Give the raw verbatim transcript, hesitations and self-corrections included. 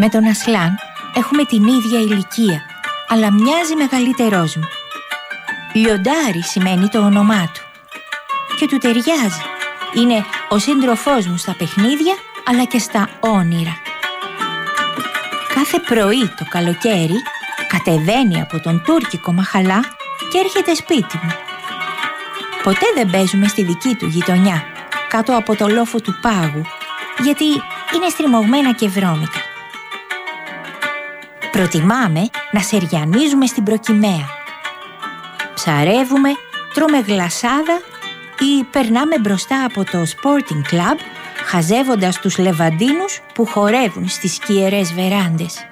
Με τον Ασλάν έχουμε την ίδια ηλικία, αλλά μοιάζει μεγαλύτερός μου. Λιοντάρι σημαίνει το όνομά του. Και του ταιριάζει. Είναι ο σύντροφός μου στα παιχνίδια, αλλά και στα όνειρα. Κάθε πρωί το καλοκαίρι κατεβαίνει από τον τουρκικό μαχαλά και έρχεται σπίτι μου. Ποτέ δεν παίζουμε στη δική του γειτονιά, κάτω από το λόφο του πάγου, γιατί είναι στριμωγμένα και βρώμικα. Προτιμάμε να σεριανίζουμε στην προκυμαία. Ψαρεύουμε, τρώμε γλασάδα ή περνάμε μπροστά από το Sporting Club, χαζεύοντας τους λεβαντίνους που χορεύουν στις σκιερές βεράντες.